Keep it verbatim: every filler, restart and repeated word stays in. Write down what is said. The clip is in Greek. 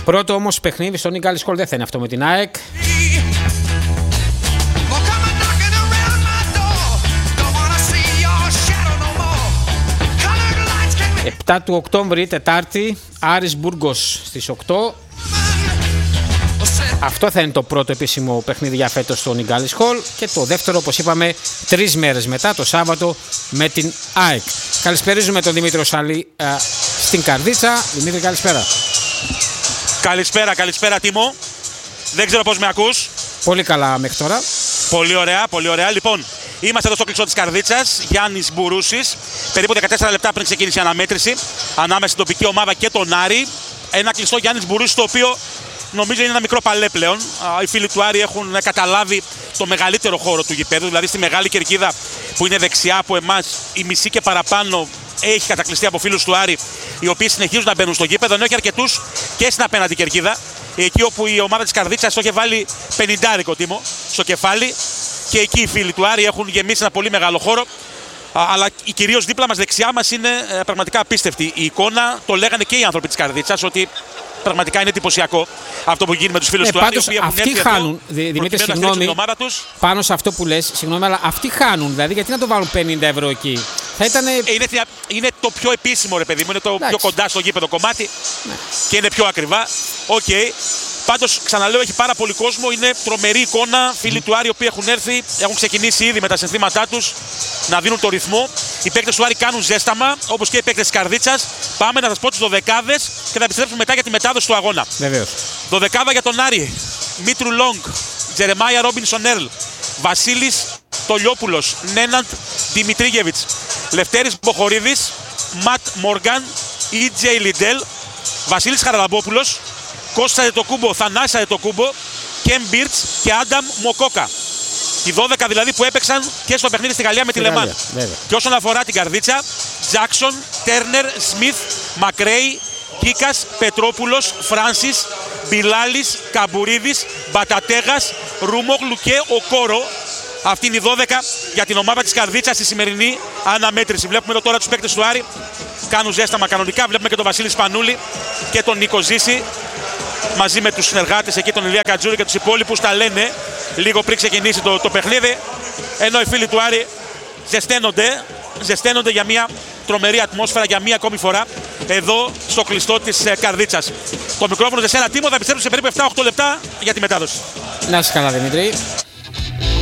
Πρώτο όμως παιχνίδι στον Ίγκαλις Χολ δεν θα είναι αυτό με την ΑΕΚ. επτά του Οκτώβρη, Τετάρτη, Άρης Μπουργκος στις οκτώ. Αυτό θα είναι το πρώτο επίσημο παιχνίδι για φέτος στον Ίγκαλις Χολ. Και το δεύτερο, όπως είπαμε, τρεις μέρες μετά, το Σάββατο, με την ΑΕΚ. Καλησπερίζουμε τον Δημήτρη Σαλή α, στην Καρδίτσα. Δημήτρη, καλησπέρα. Καλησπέρα, καλησπέρα Τίμο. Δεν ξέρω πώς με ακούς. Πολύ καλά μέχρι τώρα. Πολύ ωραία, πολύ ωραία. Λοιπόν, είμαστε εδώ στο κλειστό της Καρδίτσας. Γιάννης Μπουρούσης. Περίπου δεκατέσσερα λεπτά πριν ξεκίνησε η αναμέτρηση ανάμεσα στην τοπική ομάδα και τον Άρη. Ένα κλειστό Γιάννης Μπουρούσης, το οποίο νομίζω είναι ένα μικρό παλέ πλέον. Οι φίλοι του Άρη έχουν καταλάβει το μεγαλύτερο χώρο του γηπέδου. Δηλαδή στη μεγάλη κερκίδα που είναι δεξιά από εμάς, η μισή και παραπάνω έχει κατακλειστεί από φίλους του Άρη, οι οποίοι συνεχίζουν να μπαίνουν στο γήπεδο, ενώ έχει αρκετούς και στην απέναντι κερκίδα. Εκεί όπου η ομάδα της Καρδίτσας το είχε βάλει πενηντάρικο Τίμο στο κεφάλι. Και εκεί οι φίλοι του Άρη έχουν γεμίσει ένα πολύ μεγάλο χώρο. Αλλά κυρίως δίπλα μας, δεξιά μας, είναι ε, πραγματικά απίστευτη η εικόνα. Το λέγανε και οι άνθρωποι της Καρδίτσας ότι πραγματικά είναι εντυπωσιακό αυτό που γίνει με τους φίλους ε, του Άρη. Αυτοί χάνουν, Δημήτρη, συγγνώμη, πάνω σε αυτό που λες, συγγνώμη, αλλά αυτοί χάνουν. Δηλαδή, γιατί να το βάλουν πενήντα ευρώ εκεί. Θα ήτανε... ε, είναι, είναι το πιο επίσημο, ρε παιδί μου, είναι το Εντάξει. πιο κοντά στο γήπεδο κομμάτι ναι. και είναι πιο ακριβά. Οκ. Okay. Πάντως, ξαναλέω, έχει πάρα πολύ κόσμο. Είναι τρομερή εικόνα. Φίλοι mm. του Άρη, οι οποίοι έχουν έρθει, έχουν ξεκινήσει ήδη με τα συνθήματά τους να δίνουν το ρυθμό. Οι παίκτες του Άρη κάνουν ζέσταμα, όπως και οι παίκτες της Καρδίτσας. Πάμε να σας πω τις δωδεκάδες και θα επιστρέψουμε μετά για τη μετάδοση του αγώνα. Βεβαίως. Δωδεκάδα για τον Άρη. Μήτρου Λόγκ, Τζερεμάια Ρόμπινσον Έρλ, Βασίλης Τολιόπουλος, Νέναντ Δημητρίγεβιτς, Λευτέρης Μποχορίδης, Ματ Μόργαν, Ι Τζέι Λιντέλ, Βασίλης Χαραλαμπόπουλος, Κώστας Αντετοκούμπο, Θανάσης Αντετοκούμπο, Κεμ Μπίρτς και Άνταμ Μοκόκα. Οι δώδεκα δηλαδή που έπαιξαν και στο παιχνίδι στη Γαλλία με τη Λεμάν. Και όσον αφορά την Καρδίτσα, Τζάκσον, Τέρνερ, Σμιθ, Μακρέι, Κίκας, Πετρόπουλος, Φράνσις, Μπιλάλης, Καμπουρίδης, Μπατατέγας, Ρουμόγλου και Οκόρο. Αυτή είναι η δώδεκα για την ομάδα της Καρδίτσας στη σημερινή αναμέτρηση. Βλέπουμε εδώ τώρα τους παίκτες του Άρη κάνουν ζέσταμα κανονικά. Βλέπουμε και τον Βασίλη Σπανούλη και τον Νίκο Ζήση μαζί με τους συνεργάτες εκεί, τον Ηλία Κατζούρη και τους υπόλοιπους. Τα λένε λίγο πριν ξεκινήσει το, το παιχνίδι. Ενώ οι φίλοι του Άρη ζεσταίνονται, ζεσταίνονται για μια τρομερή ατμόσφαιρα για μια ακόμη φορά εδώ στο κλειστό της Καρδίτσας. Το μικρόφωνο σε σένα Τίμο, θα επιστρέψουμε σε περίπου επτά οχτώ λεπτά για τη μετάδοση. Να είσαι καλά Δημήτρη.